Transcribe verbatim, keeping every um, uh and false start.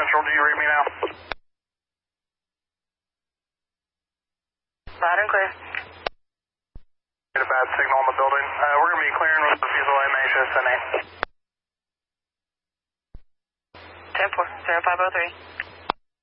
Central, do you read me now? Loud and clear. Get a bad signal in the building. Uh, we're going to be clearing with the Fusilier H S N A. ten four, zero five oh three.